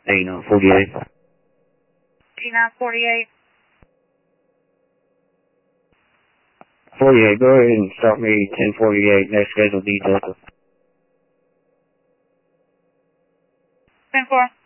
48. G948. 48, go ahead and start me 1048, next scheduled detail. 10-4.